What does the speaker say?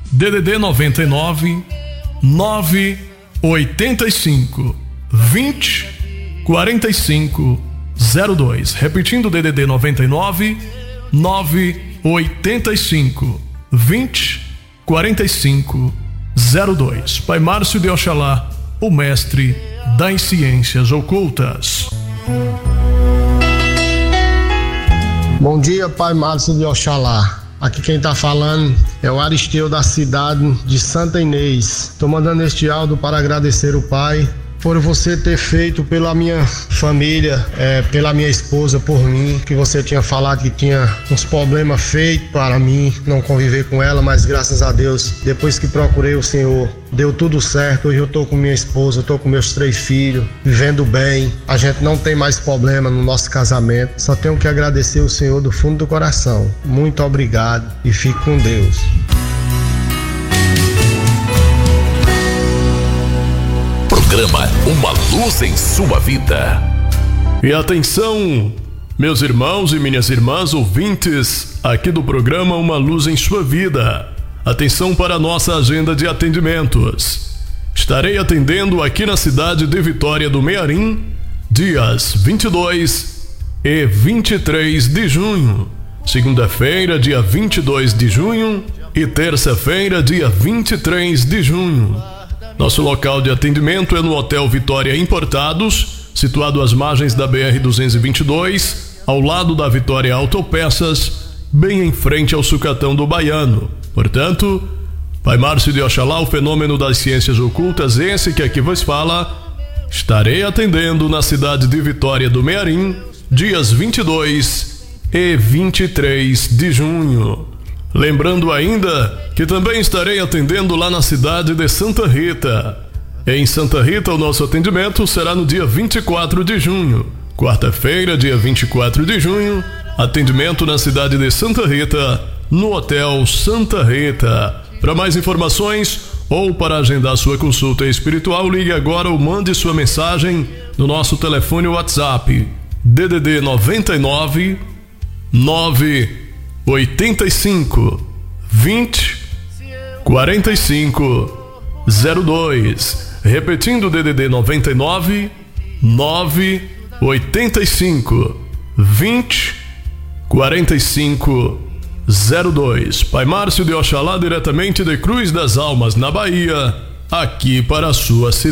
DDD 99 985 20 45 02. Repetindo, DDD 99 985 20 45 02. Pai Márcio de Oxalá, o mestre das ciências ocultas. Bom dia, Pai Márcio de Oxalá. Aqui quem tá falando é o Aristeu da cidade de Santa Inês. Tô mandando este áudio para agradecer o Pai por você ter feito pela minha família, pela minha esposa, por mim, que você tinha falado que tinha uns problemas feitos para mim, não conviver com ela, mas graças a Deus, depois que procurei o Senhor, deu tudo certo. Hoje eu tô com minha esposa, eu tô com meus 3 filhos, vivendo bem, a gente não tem mais problema no nosso casamento, só tenho que agradecer o Senhor do fundo do coração. Muito obrigado e fique com Deus. Programa Uma Luz em Sua Vida. E atenção, meus irmãos e minhas irmãs ouvintes aqui do programa Uma Luz em Sua Vida. Atenção para a nossa agenda de atendimentos. Estarei atendendo aqui na cidade de Vitória do Mearim, dias 22 e 23 de junho. Segunda-feira, dia 22 de junho e terça-feira, dia 23 de junho. Nosso local de atendimento é no Hotel Vitória Importados, situado às margens da BR-222, ao lado da Vitória Autopeças, bem em frente ao Sucatão do Baiano. Portanto, Pai Márcio de Oxalá, o fenômeno das ciências ocultas, esse que aqui vos fala, estarei atendendo na cidade de Vitória do Mearim, dias 22 e 23 de junho. Lembrando ainda que também estarei atendendo lá na cidade de Santa Rita. Em Santa Rita, o nosso atendimento será no dia 24 de junho. Quarta-feira, dia 24 de junho, atendimento na cidade de Santa Rita, no Hotel Santa Rita. Para mais informações ou para agendar sua consulta espiritual, ligue agora ou mande sua mensagem no nosso telefone WhatsApp DDD 99 985 20 45 02. Repetindo, DDD 99 985 20 45 02. Pai Márcio de Oxalá, diretamente de Cruz das Almas, na Bahia, aqui para a sua cidade.